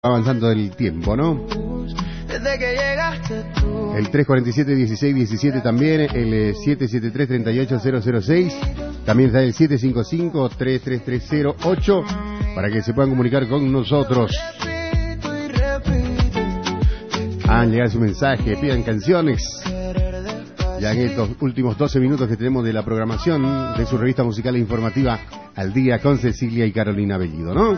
avanzando el tiempo, ¿no? El 347-1617 también, el 773-38006, también está el 755-33308 para que se puedan comunicar con nosotros. Hagan llegar su mensaje, pidan canciones. Ya en estos últimos 12 minutos que tenemos de la programación de su revista musical e informativa Al Día con Cecilia y Carolina Bellido, ¿no?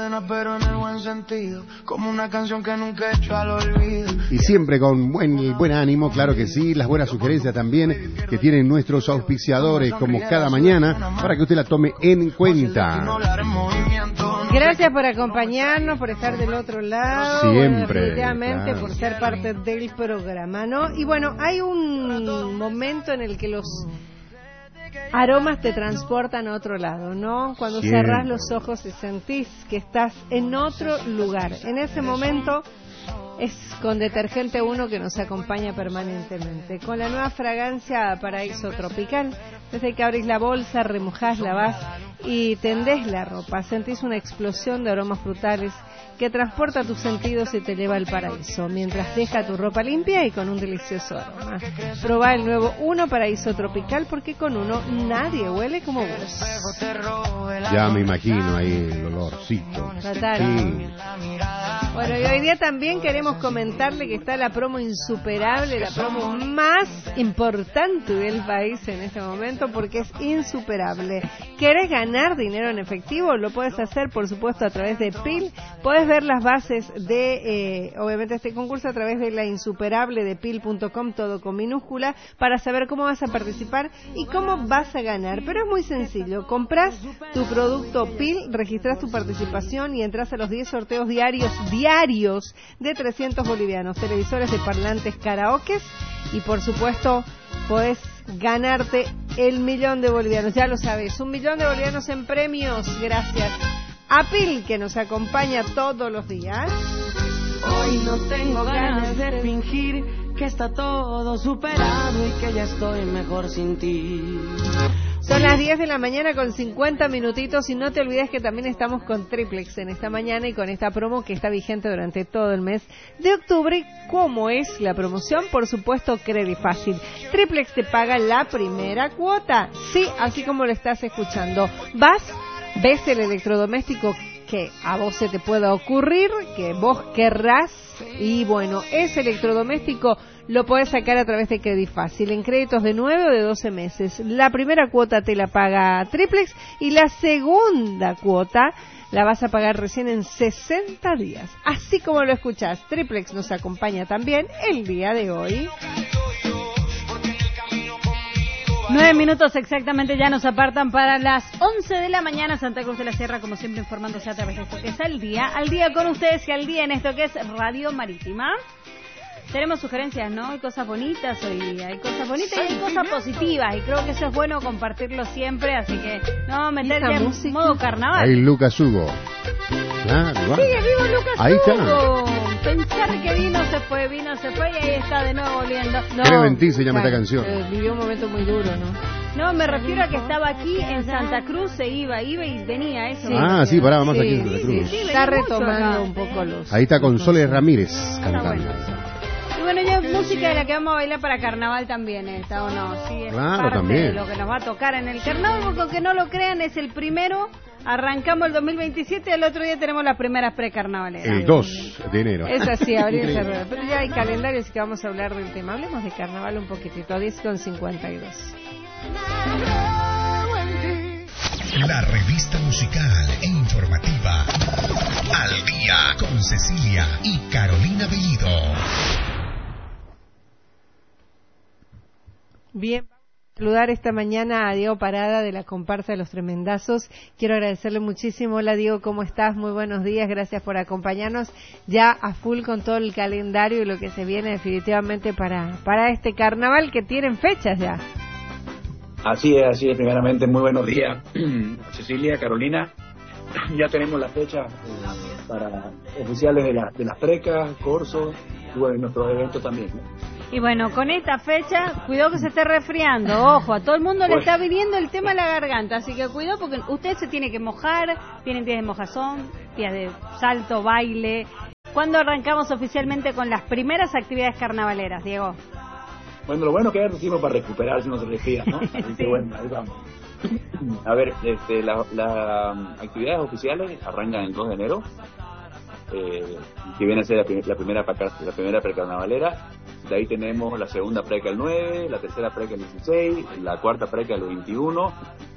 Y siempre con buen ánimo, claro que sí, las buenas sugerencias también que tienen nuestros auspiciadores como cada mañana para que usted la tome en cuenta. Gracias por acompañarnos, por estar del otro lado. Siempre. Definitivamente, claro. por ser parte del programa, ¿no? Y bueno, hay un momento en el que los aromas te transportan a otro lado, ¿no? Cuando cerrás los ojos y sentís que estás en otro lugar. En ese momento es con Detergente 1 que nos acompaña permanentemente. Con la nueva fragancia Paraíso Tropical, desde que abrís la bolsa, remojás, lavás y tendés la ropa, sentís una explosión de aromas frutales que transporta tus sentidos y te lleva al paraíso, mientras deja tu ropa limpia y con un delicioso aroma. Probá el nuevo 1 Paraíso Tropical, porque con uno nadie huele como vos. Ya me imagino ahí el olorcito. Total. Sí. Bueno, y hoy día también queremos comentarle que está la promo insuperable, la promo más importante del país en este momento, porque es insuperable. ¿Querés ganar dinero en efectivo? Lo puedes hacer, por supuesto, a través de PIL. Puedes ver las bases de, obviamente, este concurso a través de la insuperable de pil.com, todo con minúscula, para saber cómo vas a participar y cómo vas a ganar. Pero es muy sencillo. Comprás tu producto PIL, registrás tu participación y entras a los 10 sorteos diarios de 300 bolivianos, televisores de parlantes karaokes y, por supuesto, podés ganarte el 1.000.000 de bolivianos. Ya lo sabes, 1.000.000 de bolivianos en premios, gracias a PIL, que nos acompaña todos los días. Hoy no tengo ganas de fingir que está todo superado y que ya estoy mejor sin ti. Son las 10 de la mañana con 50 minutitos y no te olvides que también estamos con Triplex en esta mañana y con esta promo que está vigente durante todo el mes de octubre. ¿Cómo es la promoción? Por supuesto, Credifácil. Triplex te paga la primera cuota. Sí, así como lo estás escuchando. Ves el electrodoméstico que a vos se te pueda ocurrir, que vos querrás, y bueno, ese electrodoméstico lo podés sacar a través de Credifácil en créditos de 9 o de 12 meses. La primera cuota te la paga Triplex y la segunda cuota la vas a pagar recién en 60 días. Así como lo escuchás, Triplex nos acompaña también el día de hoy. 9 minutos exactamente ya nos apartan para las 11 de la mañana. Santa Cruz de la Sierra, como siempre, informándose a través de esto que es Al Día con ustedes y Al Día en esto que es Radio Marítima. Tenemos sugerencias, ¿no? Hay cosas bonitas hoy, hay cosas bonitas y hay cosas positivas, y creo que eso es bueno compartirlo siempre, así que no meterse en modo carnaval. Ahí Lucas Hugo. Claro, sigue vivo Lucas ahí Hugo. Está. Pensar que vino, se fue y ahí está de nuevo volviendo. Creo en ti se llama esta canción. Vivió un momento muy duro, ¿no? No, me refiero a que estaba aquí en Santa Cruz, se iba y venía, eso. Sí, paraba más aquí en Santa Cruz. Sí, está retomando un poco los... Ahí está con Soles Ramírez cantando. Bueno. Y bueno, ya es música de la que vamos a bailar para carnaval también, ¿esta o no? Sí, es claro, parte también de lo que nos va a tocar en el carnaval, porque aunque no lo crean, es el primero. Arrancamos el 2027 y el otro día tenemos las primeras precarnavaleras. El 2 de enero. Es así, abrir y cerrar. Pero ya hay calendario, así que vamos a hablar del tema. Hablemos de carnaval un poquitito, 10:52. La revista musical e informativa Al Día con Cecilia y Carolina Bellido. Bien, saludar esta mañana a Diego Parada de la comparsa de los Tremendazos. Quiero agradecerle muchísimo. Hola Diego, ¿cómo estás? Muy buenos días, gracias por acompañarnos ya a full con todo el calendario y lo que se viene definitivamente para este carnaval que tienen fechas ya. Así es, primeramente muy buenos días Cecilia, Carolina. Ya tenemos las fechas para oficiales de las precas, corso y bueno, nuestros eventos también, ¿no? Y bueno, con esta fecha, cuidado que se esté resfriando, ojo, a todo el mundo le está viniendo el tema de la garganta, así que cuidado porque usted se tiene que mojar, tienen días de mojazón, días de salto, baile, ¿Cuándo arrancamos oficialmente con las primeras actividades carnavaleras, Diego? Bueno, lo bueno que hay tiempo para recuperar si no se respira, ¿no? Así que bueno, ahí vamos. A ver, las actividades oficiales arrancan el 2 de enero, que viene a ser la primera precarnavalera. De ahí tenemos la segunda preca el 9, la tercera preca el 16, la cuarta preca el 21,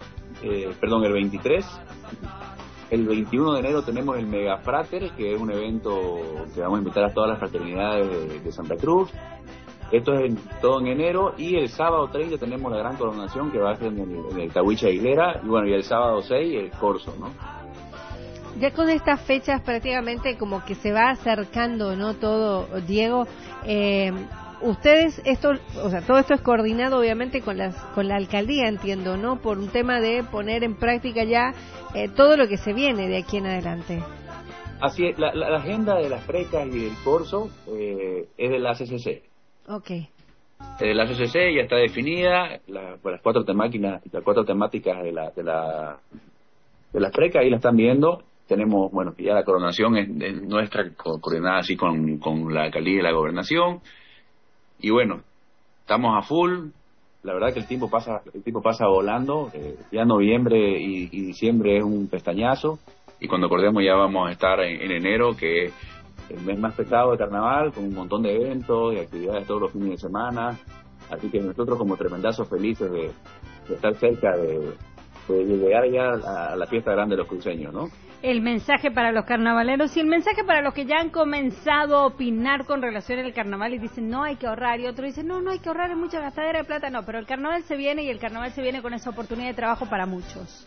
el 23. El 21 de enero tenemos el Mega Frater, que es un evento que vamos a invitar a todas las fraternidades de Santa Cruz. Esto es todo en enero, y el sábado 30 tenemos la gran coronación que va a ser en el Tahuicha Aguilera, y bueno, y el sábado 6 el corso, ¿no? Ya con estas fechas prácticamente como que se va acercando, ¿no? Todo, Diego. Ustedes, todo esto es coordinado obviamente con la alcaldía, entiendo, ¿no? Por un tema de poner en práctica ya todo lo que se viene de aquí en adelante. Así es, la agenda de las precas y del corso es de la CCC. Okay. La CCC ya está definida, las cuatro temáticas de las precas, ahí la están viendo. Tenemos, bueno, ya la coronación es nuestra, coordinada así con la alcaldía y la gobernación. Y bueno, estamos a full. La verdad que el tiempo pasa volando. Ya noviembre y diciembre es un pestañazo. Y cuando acordemos ya vamos a estar en enero, que es el mes más pesado de carnaval, con un montón de eventos y actividades todos los fines de semana. Así que nosotros como tremendazos felices de estar cerca de llegar ya a la fiesta grande de los cruceños, ¿no? El mensaje para los carnavaleros y el mensaje para los que ya han comenzado a opinar con relación al carnaval y dicen no hay que ahorrar, y otros dicen no hay que ahorrar, es mucha gastadera de plata. No, pero el carnaval se viene, y el carnaval se viene con esa oportunidad de trabajo para muchos.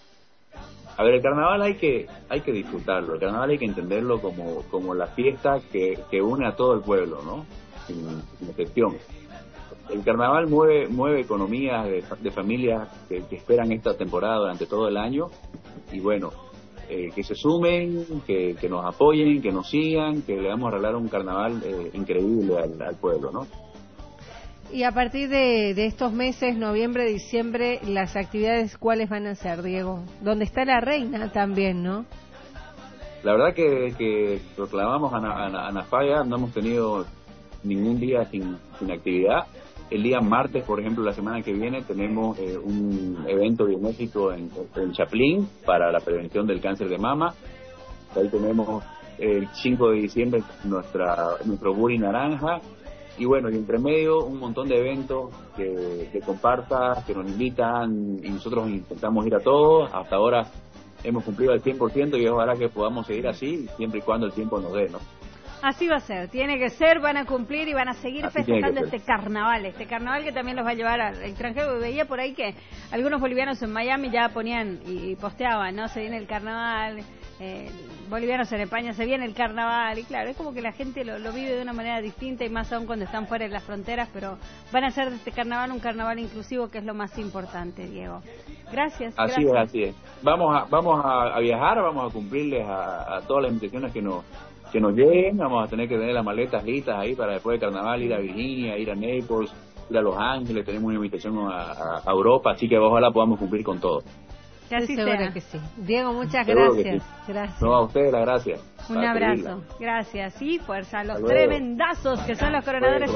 A ver, el carnaval hay que disfrutarlo, el carnaval hay que entenderlo como la fiesta que une a todo el pueblo, ¿no? Sin excepción. El carnaval mueve economías de familias que esperan esta temporada durante todo el año, y bueno, que se sumen, que nos apoyen, que nos sigan, que le vamos a regalar un carnaval increíble al pueblo, ¿no? Y a partir de estos meses, noviembre, diciembre, las actividades, ¿cuáles van a ser, Diego? ¿Dónde está la reina también, no? La verdad que proclamamos a Nafaya, no hemos tenido ningún día sin actividad. El día martes, por ejemplo, la semana que viene, tenemos un evento biomédico en Chaplin para la prevención del cáncer de mama. Ahí tenemos el 5 de diciembre nuestro Buri Naranja. Y bueno, y entre medio un montón de eventos que compartas, que nos invitan, y nosotros intentamos ir a todos. Hasta ahora hemos cumplido el 100% y ojalá que podamos seguir así, siempre y cuando el tiempo nos dé, ¿no? Así va a ser, tiene que ser, van a cumplir y van a seguir festejando este carnaval que también los va a llevar al extranjero. Veía por ahí que algunos bolivianos en Miami ya ponían y posteaban, ¿no? Se viene el carnaval, bolivianos en España, se viene el carnaval, y claro, es como que la gente lo vive de una manera distinta, y más aún cuando están fuera de las fronteras, pero van a hacer de este carnaval un carnaval inclusivo, que es lo más importante, Diego. Gracias. Así es. Vamos a viajar, vamos a cumplirles a todas las invitaciones que nos lleguen. Vamos a tener que tener las maletas listas ahí para después del carnaval ir a Virginia, ir a Naples, ir a Los Ángeles. Tenemos una invitación a Europa, así que ojalá podamos cumplir con todo. Que así sea. Que sí. Diego, muchas Seguro gracias. Sí. Gracias. No, a ustedes las gracias. Un abrazo. Gracias. Y fuerza a los tremendazos que son los coronadores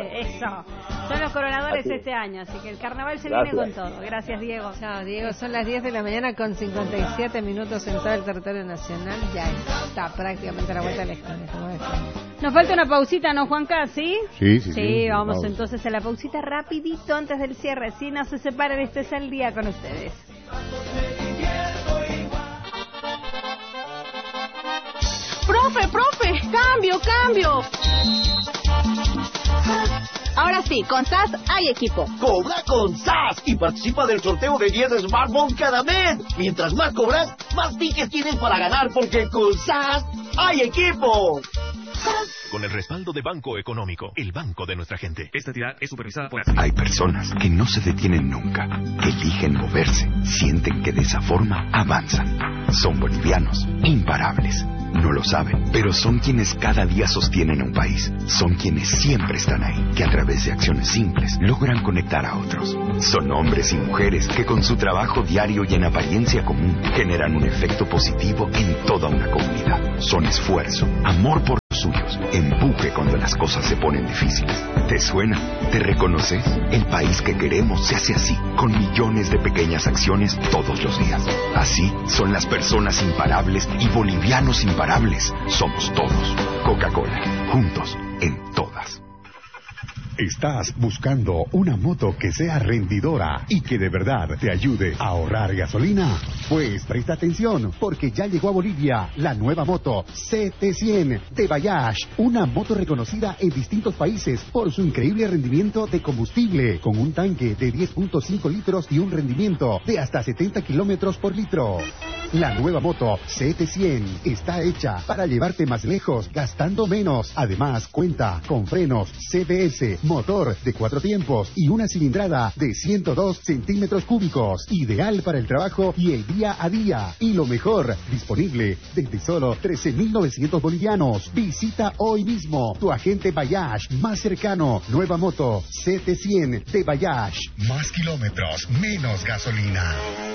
son los coronadores este año, así que el carnaval se viene con todo. Gracias, Diego. Chao, Diego. Son las 10 de la mañana con 57 minutos en todo el territorio nacional. Ya está prácticamente a la vuelta de la esquina. Nos falta una pausita, ¿no, Juanca? ¿Sí? Sí. Vamos entonces a la pausita rapidito antes del cierre. Sí, no se separen, este es el día con ustedes. Profe, cambio. Ahora sí, con SAS hay equipo. Cobra con SAS y participa del sorteo de 10 smartphones cada mes. Mientras más cobras, más tickets tienes para ganar, porque con SAS hay equipo. Con el respaldo de Banco Económico, el banco de nuestra gente. Esta entidad es supervisada por... Hay personas que no se detienen nunca, eligen moverse, sienten que de esa forma avanzan. Son bolivianos, imparables. No lo saben, pero son quienes cada día sostienen un país. Son quienes siempre están ahí, que a través de acciones simples logran conectar a otros. Son hombres y mujeres que con su trabajo diario y en apariencia común generan un efecto positivo en toda una comunidad. Son esfuerzo, amor por Empuje cuando las cosas se ponen difíciles. ¿Te suena? ¿Te reconoces? El país que queremos se hace así, con millones de pequeñas acciones todos los días. Así son las personas imparables y bolivianos imparables. Somos todos. Coca-Cola. Juntos en todas. ¿Estás buscando una moto que sea rendidora y que de verdad te ayude a ahorrar gasolina? Pues presta atención, porque ya llegó a Bolivia la nueva moto CT100 de Bayash, una moto reconocida en distintos países por su increíble rendimiento de combustible, con un tanque de 10.5 litros y un rendimiento de hasta 70 kilómetros por litro. La nueva moto CT100 está hecha para llevarte más lejos, gastando menos. Además, cuenta con frenos CBS, motor de 4 tiempos y una cilindrada de 102 centímetros cúbicos. Ideal para el trabajo y el día a día. Y lo mejor, disponible desde solo 13.900 bolivianos. Visita hoy mismo tu agente Bayash más cercano. Nueva moto CT100 de Bayash. Más kilómetros, menos gasolina.